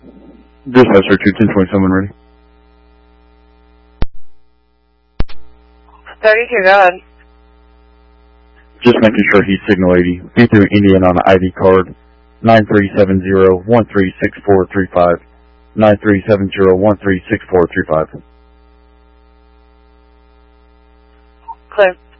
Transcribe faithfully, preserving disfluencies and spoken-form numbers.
Dispatcher two ten twenty-seven ready. thirty-two, go ahead. Just making sure he's signal eighty. Be through Indian on the I D card. nine three seven zero, one three six four three five. nine three seven zero, one three six four three five. Clear.